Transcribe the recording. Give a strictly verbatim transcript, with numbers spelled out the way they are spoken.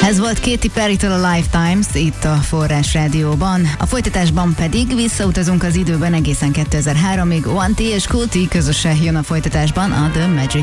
Ez volt Katy Perry-től a Lifetimes itt a Forrás Rádióban. A folytatásban pedig visszautazunk az időben egészen kétezer-háromig. one T és Cool T közösen jön a folytatásban a The Magic